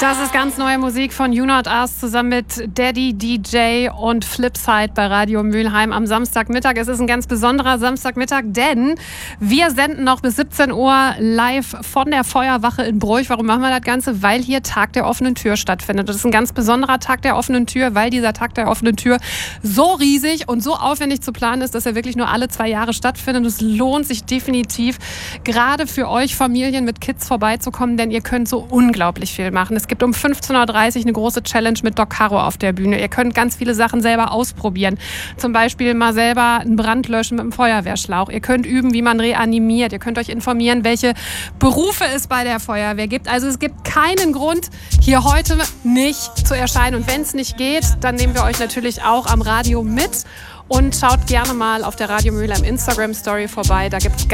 Das ist ganz neue Musik von You Not Us zusammen mit Daddy DJ und Flipside bei Radio Mülheim am Samstagmittag. Es ist ein ganz besonderer Samstagmittag, denn wir senden noch bis 17 Uhr live von der Feuerwache in Bruch. Warum machen wir das Ganze? Weil hier Tag der offenen Tür stattfindet. Das ist ein ganz besonderer Tag der offenen Tür, weil dieser Tag der offenen Tür so riesig und so aufwendig zu planen ist, dass er wirklich nur alle 2 Jahre stattfindet. Es lohnt sich definitiv, gerade für euch Familien mit Kids vorbeizukommen, denn ihr könnt so unglaublich viel machen. Es gibt um 15.30 Uhr eine große Challenge mit Doc Caro auf der Bühne. Ihr könnt ganz viele Sachen selber ausprobieren. Zum Beispiel mal selber einen Brand löschen mit einem Feuerwehrschlauch. Ihr könnt üben, wie man reanimiert. Ihr könnt euch informieren, welche Berufe es bei der Feuerwehr gibt. Also es gibt keinen Grund, hier heute nicht zu erscheinen. Und wenn es nicht geht, dann nehmen wir euch natürlich auch am Radio mit. Und schaut gerne mal auf der Radio Mülheim Instagram Story vorbei. Da gibt es